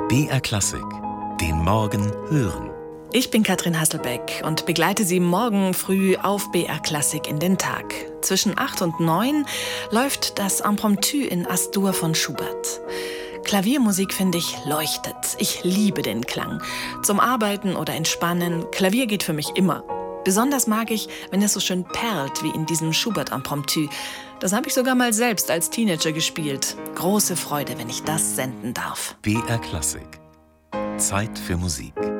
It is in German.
BR Klassik. Den Morgen hören. Ich bin Katrin Hasselbeck und begleite Sie morgen früh auf BR Klassik in den Tag. Zwischen 8 und 9 läuft das Impromptu in As-Dur von Schubert. Klaviermusik, finde ich, leuchtet. Ich liebe den Klang. Zum Arbeiten oder Entspannen, Klavier geht für mich immer. Besonders mag ich, wenn es so schön perlt wie in diesem Schubert-Impromptu. Das habe ich sogar mal selbst als Teenager gespielt. Große Freude, wenn ich das senden darf. BR Klassik. Zeit für Musik.